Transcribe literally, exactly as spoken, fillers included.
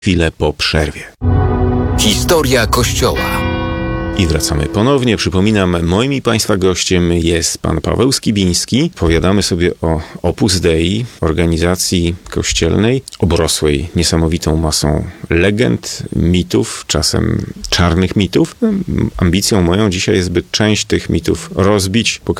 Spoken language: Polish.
chwilę po przerwie. Historia Kościoła. I wracamy ponownie. Przypominam, moim i Państwa gościem jest pan Paweł Skibiński. Powiadamy sobie o Opus Dei, organizacji kościelnej obrosłej niesamowitą masą legend, mitów, czasem czarnych mitów. Ambicją moją dzisiaj jest, by część tych mitów rozbić, pokazać